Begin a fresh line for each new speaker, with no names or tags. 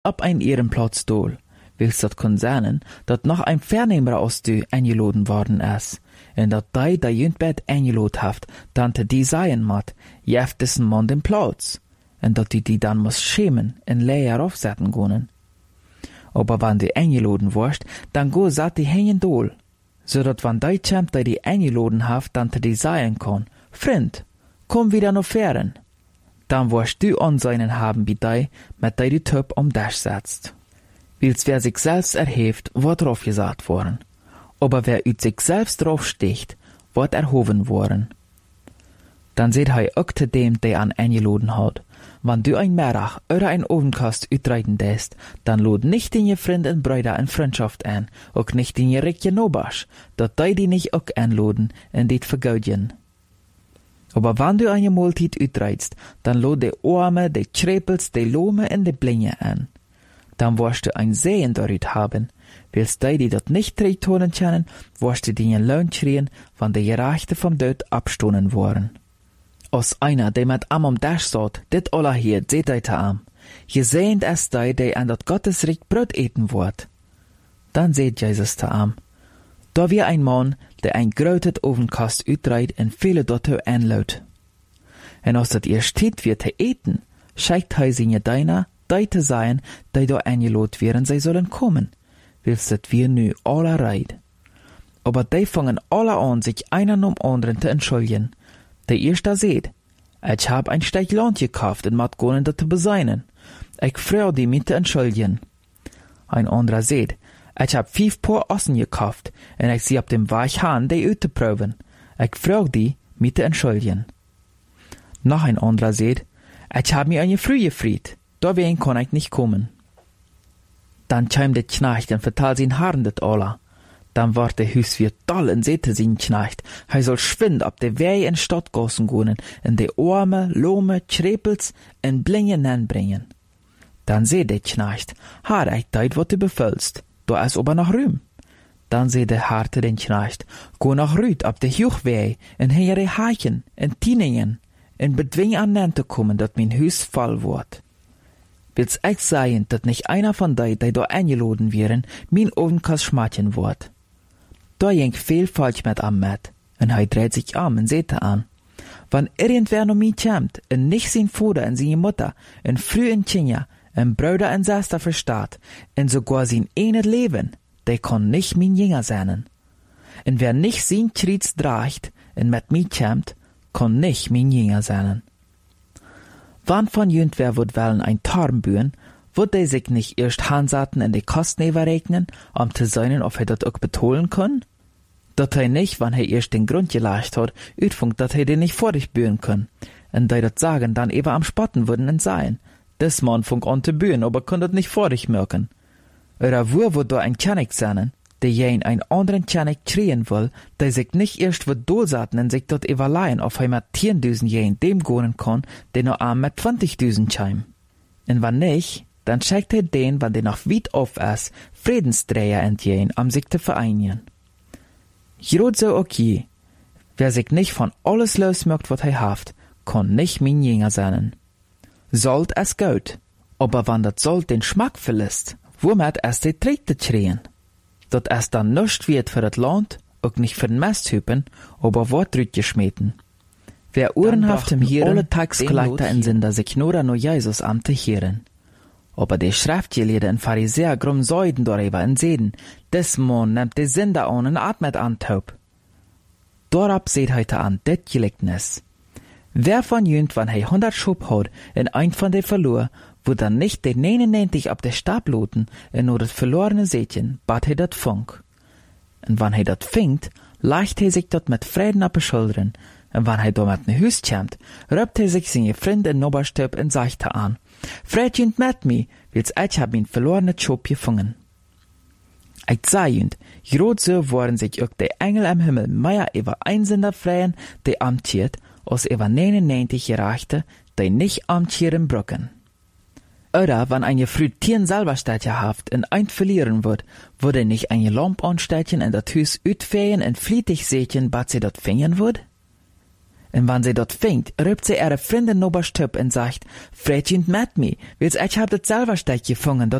op ein Ehrenplatz dol, willst dat kon sein, dat noch ein Vernehmer aus du eingeladen worden ist, en dat dei da jüntbed eingeladen haft, dann te die seien mat, jeft diesen Mann den Platz, en dat die dann muss schämen en leer aufsetzen können. Aber wann du eingeladen warst, dann go sat die hängen dol, so dat wann dei champ dei die eingeladen haft, dann te die seien kann, Freund, komm wieder noch fern. Dann warst du anseinen haben wie dei, mit dei die Töp am Dash setzt. Wils wer sich selbst erhebt, wird drauf gesagt worden. Aber wer üt sich selbst drauf sticht, wird erhoben worden. Dann seht hei auch zu dem, der an eingeladen hat. Wann du ein Merach oder ein Ovenkast utreiten dest, dann lud nicht in je Freund und Brüder in Freundschaft an, auch nicht in je Rikje Nobasch, dat dei die nicht auch anladen en dit vergaudjen. Aber wann du eine Mahlzeit utreitst, dann lud de Arme, de Trepels, de Lome en de Blinge an. Dann wirst du ein Sehen dort haben. Willst die dat nicht treitonen kennen, wirst du den Lohn schreien, wann die Gerechte vom Tod abstoßen waren. Als einer, der mit am Dash saht, dit aller hier, seht ei te am. Je sehend es die an dat Gottesreich Brot eten wird. Dann seht Jesus te am. Da wie ein Mann, der ein grotet Ovenkast utreit en viele dort anlaut. En als dat ihr steht wird te eten, scheikt hei sinje deiner, die te sein, die da eingeladen werden, sie sollen kommen, willst dat wir nu alle reit. Aber die fangen alle an, sich einen um anderen zu entschuldigen. Der erste seht, ich hab ein Stück Land gekauft und mat gonen dat te beseinen. Ich freu die mit zu entschuldigen. Ein anderer seht, ich hab 5 Paar Ossen gekauft und ich sie ab dem Weg han, die ut zu proben. Ich freu die mit zu entschuldigen. Noch ein anderer seht, ich hab mir eine Früh gefried. Dawein kann ich nicht kommen. Dann käm der Knecht und vertalt sin Haaren det alla. Dann ward der Hüs wie doll und sehte sin Knecht. Hei soll schwind ab der Wei in Stadt gossen gonen, in de Arme, Lome, Trepels en Blinge nenbringen. Dann seh der Knecht, haar ich deit, wat du befüllst, da is aber noch Rühm. Dann seh der Harte den Knecht, go nach Rüd ab der Juchwei, en hingere Hachen, en Tieningen, en bedwing an nen te kommen, dat min Hüs voll ward. Will's echt sein, dat nicht einer von die da eingeladen wären, min Ovenkast schmatchen wort. Da jenk viel falsch mit am Met, en hei dreht sich und seht an. Wann irgendwer no mi kämmt, en nicht sin Vater en sin Mutter, en früh en Kinja, en Brüder en Schwester verstaat, en sogar sin enet Leben, der kann nicht min Jünger sein. En wer nicht sin Triets dracht, en mit mi kämmt, kann nicht min Jünger sein. Wann von jüntwer wird wollen ein Tarm bühen, wird er sich nicht erst hansaten in die Kosten überrechnen, zu sehen, ob er das auch betonen kann? Dat er nicht, wann er erst den Grund geleicht hat, utfunkt, dat er den nicht vor dich bühen kann. Und die dat sagen, dann eben am Spotten würden en sein. Des Mann funk an te bühen, aber kann dat nicht vor dich merken. Oder wo wird da ein König sein, der jen ein anderen König kriegen will, der sich nicht erst wird dosaten und sich dort überleihen, auf er mit 10.000 jen dem gonen kann, der nur arm mit 20.000 scheim. Und wann nicht, dann schickt er den, wann der noch weit auf ist, Friedensträger entjen, sich zu vereinigen. Jrot so okay, wer sich nicht von alles losmerkt, was er haft, kann nicht mein Jünger sein. Sollt es gut, aber wann dat Sold den Schmack verlässt, womit es die Tritte schreien? Dat es dann nicht wird für das Land, auch nicht für den Mesthüpen, aber wird rütgeschmeten. Wer uhrenhaft im Hirn alle Tagsgeleiter in Sinder sich nur no Jesus am te hören. Aber die Schriftgelehrten und Pharisäer grum Säuden darüber in Seden, des Mann nimmt die Sünder an und atmet an taub. Dorab seht heute an det Gleichnis. Wer von jünt, wann he 100 Schub hat, in ein von de verlor, wo dann nicht de 99 ab der Stab loten, in nur das verlorene Sätchen, bat he dat funk. Und wann he dat fingt, leicht he sich dort mit Frieden ab Schultern, und wann he damit ne Hüst kämmt, röpt he sich seine Freund in Noberstöp und sagte an, Fredjünd mit mi, wils ich hab min verlorene Schub gefangen. Ich sah jünd, grot so waren sich auch de Engel am Himmel meier über Einsinder freien, de amtiert, als über 99 Gerechte, die nicht amtieren brücken. Oder wenn eine Frühtien selber Städtchen haft in ein verlieren wird, würde nicht eine Lamp anstechen in das Hüs utfehen und flietig sätchen, bat sie dort fingen wird? Und wann sie dort fängt, ruft sie ihre Freundin noberst up und sagt, Fred jünt mit mir, wils ich hab das selber Steck gefangen,